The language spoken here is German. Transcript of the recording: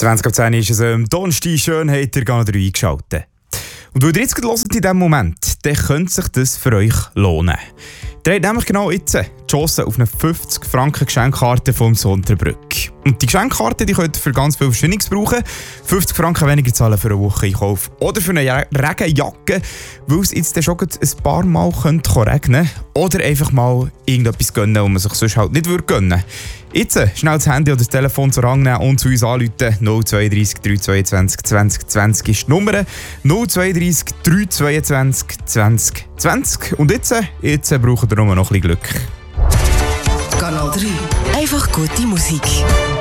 20:10 ist es am Donnerstag, schön habt ihr gar 3 eingeschaltet. Und weil ihr jetzt gerade hört in diesem Moment, dann könnte sich das für euch lohnen. Ihr habt nämlich genau jetzt die Chance auf eine 50-Franken-Geschenkkarte vom Sonderbrück. Und die Geschenkkarte die könnt ihr für ganz viel Verschiedenes brauchen. 50 Franken weniger zahlen für eine Woche Einkauf oder für eine Regenjacke, weil es jetzt schon ein paar Mal regnen könnte. Oder einfach mal irgendetwas gönnen, was man sich sonst halt nicht gönnen würde. Jetzt schnell das Handy oder das Telefon zur Hand nehmen und zu uns anrufen. 032 322 2020 ist die Nummer. 032 322 2020. Und jetzt braucht ihr nur noch ein bisschen Glück. Kanal 3. Einfach gute Musik.